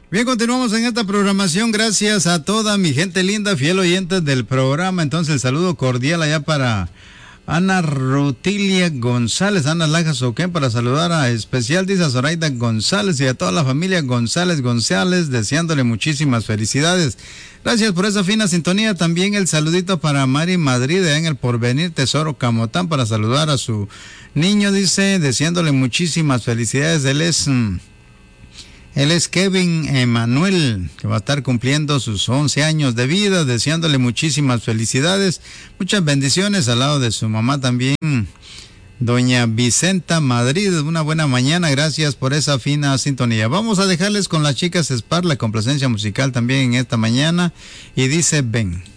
Bien, continuamos en esta programación. Gracias a toda mi gente linda, fiel oyente del programa. Entonces, el saludo cordial allá para Ana Rutilia González, Ana Lajas Oquén, para saludar a especial, dice a Zoraida González y a toda la familia González, deseándole muchísimas felicidades. Gracias por esa fina sintonía. También el saludito para Mari Madrid, en el Porvenir Tesoro Camotán, para saludar a su niño, dice, deseándole muchísimas felicidades. Él es Kevin Emanuel, que va a estar cumpliendo sus 11 años de vida, deseándole muchísimas felicidades, muchas bendiciones al lado de su mamá también, doña Vicenta Madrid. Una buena mañana, gracias por esa fina sintonía. Vamos a dejarles con las chicas Spar, la complacencia musical también en esta mañana, y dice ven.